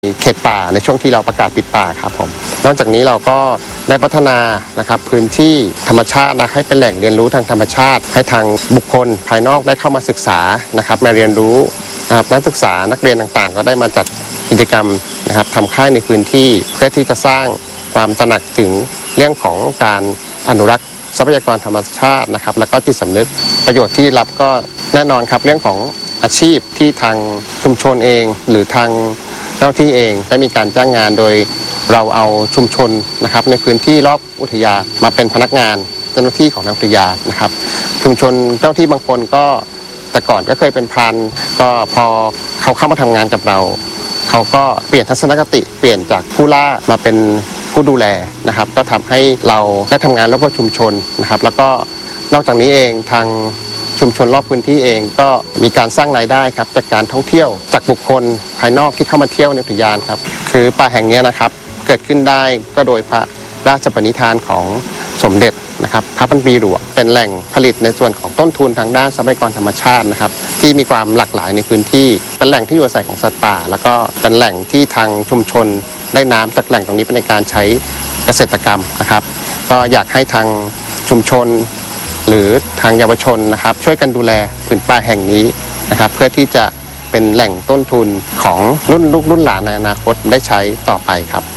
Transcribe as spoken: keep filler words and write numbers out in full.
เขตป่าในช่วงที่เราประกาศปิดป่าครับผมนอกจากนี้เราก็ได้พัฒนานะครับพื้นที่ธรรมชาตินะให้เป็นแหล่งเรียนรู้ทางธรรมชาติให้ทางบุคคลภายนอกได้เข้ามาศึกษานะครับมาเรียนรู้นะครับนักศึกษานักเรียนต่างๆก็ได้มาจัดกิจกรรมนะครับทำค่ายในพื้นที่เพื่อที่จะสร้างความตระหนักถึงเรื่องของการอนุรักษ์ทรัพยากรธรรมชาตินะครับแล้วก็จิตสำนึกประโยชน์ที่รับก็แน่นอนครับเรื่องของอาชีพที่ทางชุมชนเองหรือทางเจ้าที่เองได้มีการจ้างงานโดยเราเอาชุมชนนะครับในพื้นที่รอบอุทยานมาเป็นพนักงานเจ้าหน้าที่ของทางอุทยานนะครับชุมชนเจ้าที่บางคนก็แต่ก่อนก็เคยเป็นพรานก็พอเขาเข้ามาทำงานกับเราเขาก็เปลี่ยนทัศนคติเปลี่ยนจากผู้ล่ามาเป็นผู้ดูแลนะครับก็ทำให้เราได้ทำงานร่วมกับชุมชนนะครับแล้วก็นอกจากนี้เองทางชุมชนรอบพื้นที่เองก็มีการสร้างรายได้ครับจากการท่องเที่ยวจากบุคคลภายนอกที่เข้ามาเที่ยวในอุทยานครับคือป่าแห่งนี้นะครับเกิดขึ้นได้ก็โดยพระราชปณิธานของสมเด็จนะครับพระพันปีหลวงเป็นแหล่งผลิตในส่วนของต้นทุนทางด้านทรัพยากรธรรมชาตินะครับที่มีความหลากหลายในพื้นที่เป็นแหล่งที่อยู่อาศัยของสัตว์ป่าแล้วก็เป็นแหล่งที่ทางชุมชนได้น้ำจากแหล่งตรงนี้เป็นในการใช้เกษตรกรรมนะครับก็อยากให้ทางชุมชนหรือทางเยาวชนนะครับช่วยกันดูแลผืนป่าแห่งนี้นะครับเพื่อที่จะเป็นแหล่งต้นทุนของรุ่นลูกรุ่นหลานในอนาคตได้ใช้ต่อไปครับ